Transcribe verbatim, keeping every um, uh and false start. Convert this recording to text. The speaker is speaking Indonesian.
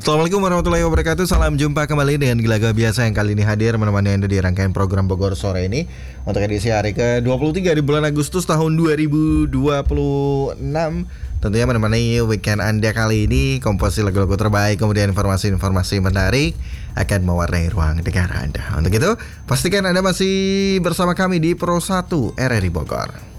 Assalamualaikum warahmatullahi wabarakatuh. Salam jumpa kembali dengan Gelaga Biasa yang kali ini hadir menemani Anda di rangkaian program Bogor Sore ini untuk edisi hari ke dua puluh tiga di bulan Agustus tahun dua ribu dua puluh enam. Tentunya menemani weekend Anda kali ini, komposisi lagu-lagu terbaik, kemudian informasi-informasi menarik akan mewarnai ruang dengar Anda. Untuk itu, pastikan Anda masih bersama kami di Pro satu R R I Bogor.